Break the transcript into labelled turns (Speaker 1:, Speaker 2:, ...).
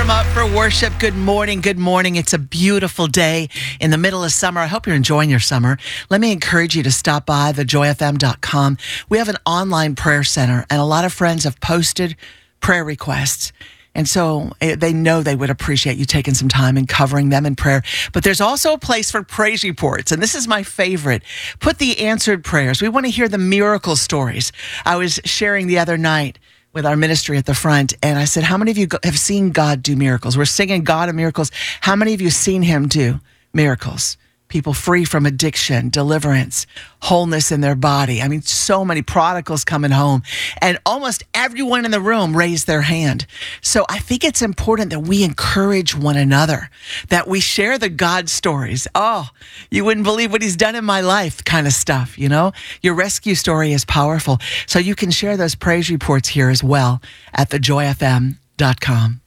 Speaker 1: warm up for worship. Good morning. Good morning. It's a beautiful day in the middle of summer. I hope you're enjoying your summer. Let me encourage you to stop by thejoyfm.com. We have an online prayer center, and a lot of friends have posted prayer requests. And so they know they would appreciate you taking some time and covering them in prayer. But there's also a place for praise reports. And this is my favorite. Put the answered prayers. We want to hear the miracle stories. I was sharing the other night with our ministry at the front, and I said, how many of you have seen God do miracles? We're singing God of Miracles. How many of you have seen him do miracles? People free from addiction, deliverance, wholeness in their body. I mean, so many prodigals coming home, and almost everyone in the room raised their hand. So I think it's important that we encourage one another, that we share the God stories. Oh, you wouldn't believe what he's done in my life kind of stuff, you know? Your rescue story is powerful. So you can share those praise reports here as well at thejoyfm.com.